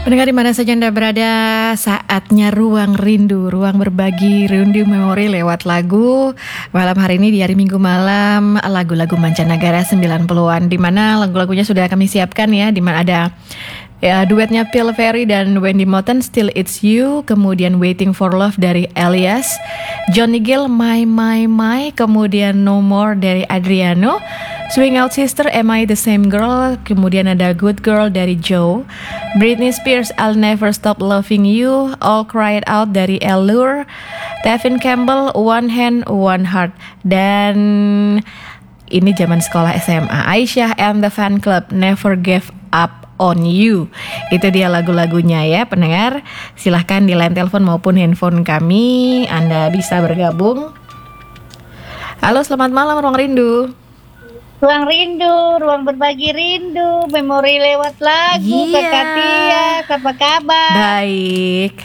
Pendengar di mana saja Anda berada, saatnya Ruang Rindu, ruang berbagi rindu memori lewat lagu. Malam hari ini di hari Minggu malam, lagu-lagu mancanegara 90-an, di mana lagu-lagunya sudah kami siapkan ya, di mana ada duetnya Phil Ferry dan Wendy Moten, Still It's You, kemudian Waiting for Love dari Elias, Johnny Gill, My, kemudian No More dari Adriano, Swing Out Sister, Am I the Same Girl, kemudian ada Good Girl dari Joe, Britney Spears, I'll Never Stop Loving You, All Cried Out dari Allure, Tevin Campbell, One Hand, One Heart, dan ini zaman sekolah SMA, Aisyah and the Fan Club, Never Gave Up on You. Itu dia lagu-lagunya ya pendengar. Silahkan di line telepon maupun handphone kami Anda bisa bergabung. Halo, selamat malam Ruang Rindu. Ruang Rindu, ruang berbagi rindu, memori lewat lagu. Kakak Tias, apa kabar? Baik.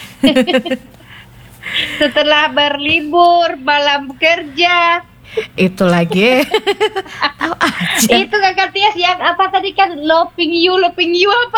Setelah berlibur, malam kerja. Itu lagi. Tahu aja. Itu Kakak Tias yang apa tadi kan loving you apa?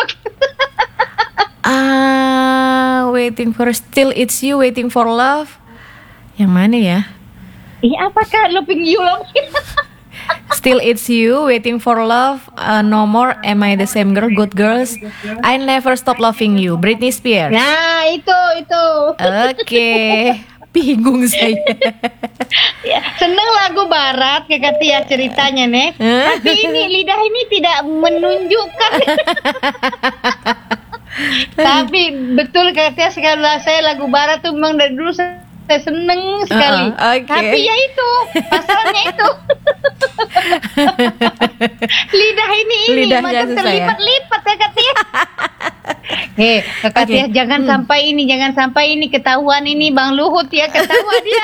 Waiting for Still It's You, Waiting for Love. Yang mana ya? Iya, apakah loving you? Still It's You, Waiting for Love, No More, Am I the Same Girl, Good Girls, I Never Stop Loving You, Britney Spears. Nah, itu. Oke. Bingung saya. Ya, seneng lagu barat Kakak Tias ceritanya nih. Tapi ini lidah ini tidak menunjukkan. Tapi betul Kakak Tias, kalau saya lagu barat tuh memang dari dulu saya seneng sekali. Okay. Tapi ya itu pasalnya itu. Lidah ini macam terlipat-lipat Kakak Tias. Kakak Tias, jangan sampai ini ketahuan, ini Bang Luhut ya, ketahuan dia.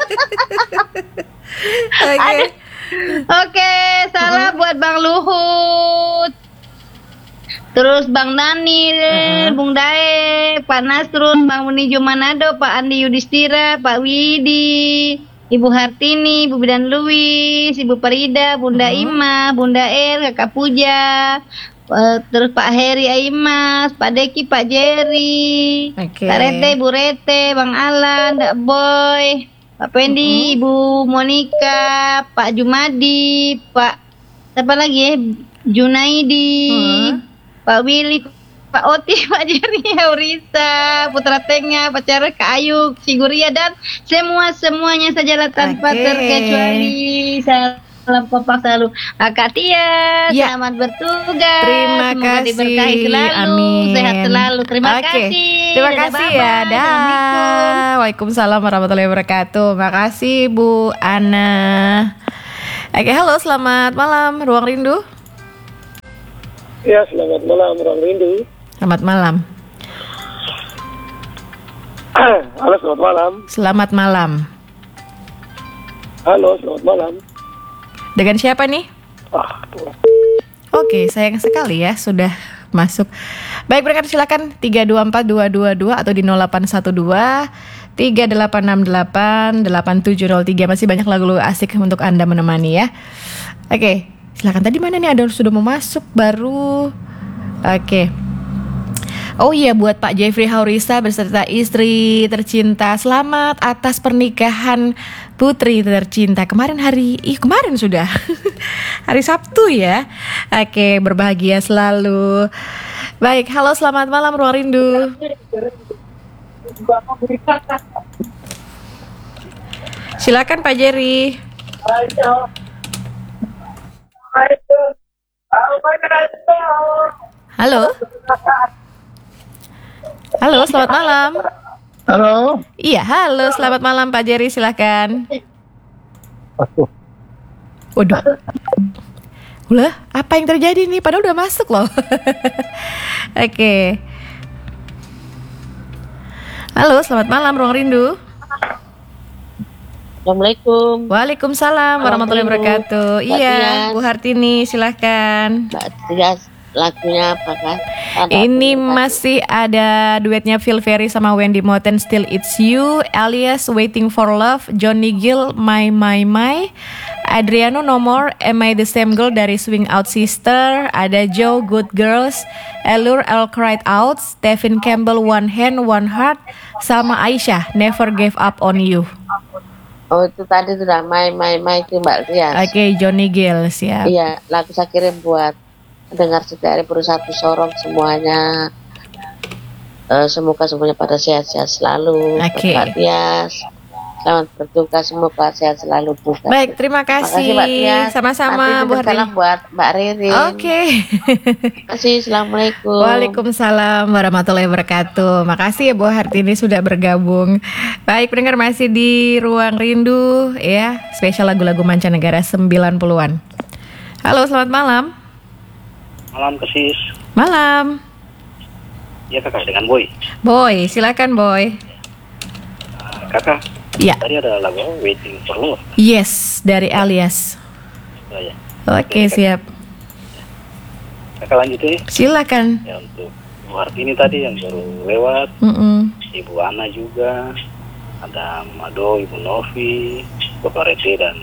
Oke, salah buat Bang Luhut. Terus Bang Daniel, Bung Dae, Pak Nasrun, Bang Munijo Manado, Pak Andi Yudhistira, Pak Widi, Ibu Hartini, Ibu Bidan Luis, Ibu Farida, Bunda Ima, Bunda Kakak Puja, terus Pak Heri Aimas, Pak Deki, Pak Jerry, Kak Rete, Bu Rete, Bang Alan, Dak Boy, Pak Pendi, Ibu Monika, Pak Jumadi, Pak siapa lagi ya, Junaidi, Pak Willy, Pak Oti, Pak Jerry, Aurisa, Putra Tengah, Pacara, Kak Ayu, Siguria, dan semuanya sajalah tanpa terkecuali. Salam kompak selalu Kakak Tias, selamat bertugas. Terima semoga kasih. Diberkahi selalu, amin. Sehat selalu. Terima kasih. Terima kasih ya. Waalaikumsalam warahmatullahi wabarakatuh. Makasih Bu Ana. Halo, selamat malam Ruang Rindu. Ya, selamat malam Ruang Rindu. Selamat malam. Halo, selamat malam. Selamat malam. Halo, selamat malam. Dengan siapa nih? Oke, sayang sekali ya sudah masuk. Baik, berkat silakan 324222 atau di 0812 3868 8703. Masih banyak lagu-lagu asik untuk Anda menemani ya. Oke, silakan. Tadi mana nih, ada sudah mau masuk baru. Oke. Oh iya, buat Pak Jeffrey Haurisa beserta istri tercinta, selamat atas pernikahan putri tercinta. Kemarin sudah hari Sabtu ya. Oke, berbahagia selalu. Baik, halo, selamat malam Ruang Rindu. Silakan Pak Jerry. Halo. Halo, selamat malam. Halo. Iya, halo, selamat malam Pak Jerry, silakan. Waduh. Ulah, apa yang terjadi nih? Padahal udah masuk loh. Oke. Halo, selamat malam Ruang Rindu. Assalamualaikum. Waalaikumsalam warahmatullahi wabarakatuh. Iya, Bu Hartini, silahkan. Mbak Tias, lagunya apa kan? Ini masih ada duetnya Phil Ferry sama Wendy Moten, Still It's You, Alias Waiting for Love, Johnny Gill, My, Adriano No More, Am I the Same Girl dari Swing Out Sister. Ada Joe, Good Girls. Elur, I'll Cry Out. Tevin Campbell, One Hand, One Heart. Sama Aisyah, Never Gave Up on You. Oh, itu tadi sudah My itu Mbak Rias. Oke, Johnny Gill, siap. Iya, lagu saya kirim buat pendengar setiap hari bersatu sorong semuanya. Semoga semuanya pada sehat-sehat selalu. Oke. Mbak Rias, selamat bertugas, semoga sehat selalu juga. Baik, terima kasih. Makasih Mbak Rias. Sama-sama Nanti Bu Hartini. salam buat Mbak Ririn. Oke. Terima kasih, assalamualaikum. Waalaikumsalam warahmatullahi wabarakatuh. Makasih ya Bu Hartini sudah bergabung. Baik, pendengar masih di Ruang Rindu ya, spesial lagu-lagu mancanegara 90-an. Halo, selamat malam. Malam Kesis. Malam. Ya kakak dengan Boy. Boy, silakan Boy. Kakak, Ya. tadi ada lagu Waiting for Love. Yes, dari Alias. Oh, ya. Oke, siap. Kakak lanjut ya. Silakan. Ya untuk Bu Hartini tadi yang baru lewat, Ibu Ana juga, ada Mado, Ibu Novi, Bapak Rete dan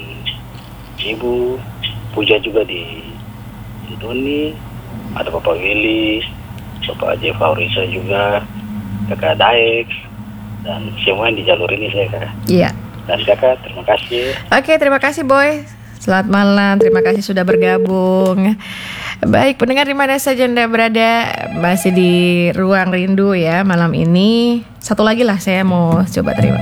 Ibu Puja juga di Doni, ada Bapak Willy, Bapak J. Faurisa juga, Kakak Daek, dan semua yang di jalur ini saya kakak. Iya. Dan kakak terima kasih. Oke, terima kasih Boy. Selamat malam, terima kasih sudah bergabung. Baik, pendengar di mana saja Anda berada, masih di Ruang Rindu ya malam ini. Satu lagi lah saya mau coba terima.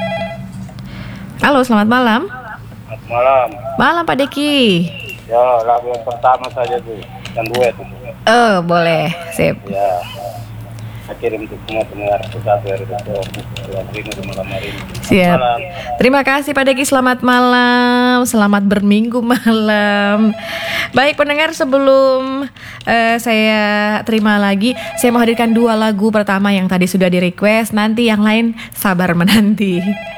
Halo, selamat malam. Selamat malam. Malam Pak Deki. Ya, lagu yang pertama saja tuh, yang duet. Oh, boleh. Sip. Ya, saya kirim untuk semua pendengar satu hari besok. Ruang Rindu di malam hari ini. Siap. Malam. Terima kasih Pak Deki, selamat malam. Selamat berminggu malam. Baik pendengar, sebelum saya terima lagi, saya mau hadirkan 2 lagu pertama yang tadi sudah di request. Nanti yang lain sabar menanti.